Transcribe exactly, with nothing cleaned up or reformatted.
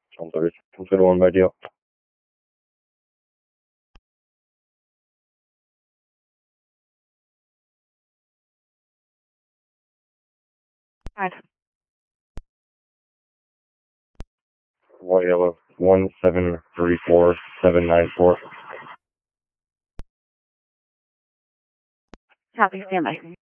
one thirty. Consider one by deal. Five. White yellow. One seven three four seven nine four. Copy, standby.